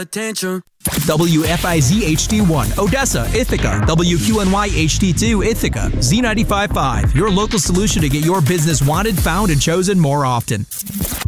attention. WFIZ HD1, Odessa, Ithaca. WQNY HD2, Ithaca. Z95.5, your local solution to get your business wanted, found, and chosen more often.